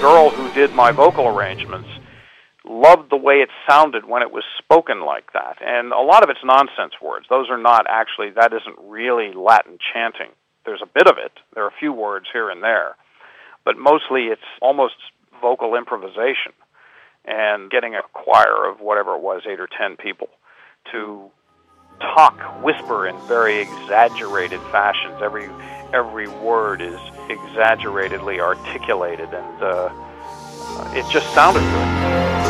girl who did my vocal arrangements loved the way it sounded when it was spoken like that. And a lot of it's nonsense words. Those are not actually, that isn't really Latin chanting. There's a bit of it. There are a few words here and there. But mostly it's almost vocal improvisation and getting a choir of whatever it was, 8 or 10 people, to talk, whisper in very exaggerated fashions. Every word is exaggeratedly articulated, and it just sounded good.